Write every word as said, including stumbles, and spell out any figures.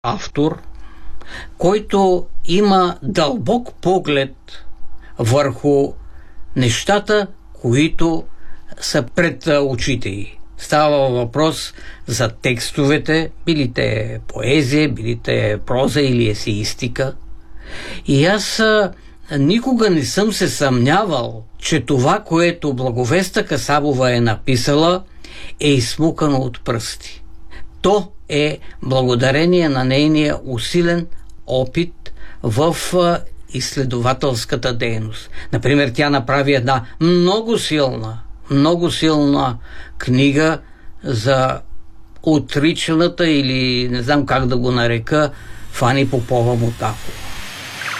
автор, който има дълбок поглед върху нещата, които са пред очите й. Става въпрос за текстовете, били те поезия, били те проза или есеистика. И аз а, никога не съм се съмнявал, че това, което Благовеста Касабова е написала, е изсмукано от пръсти. То е благодарение на нейния усилен опит в а, изследователската дейност. Например, тя направи една много силна, много силна книга за отричаната или не знам как да го нарека Фани Попова Мутафова.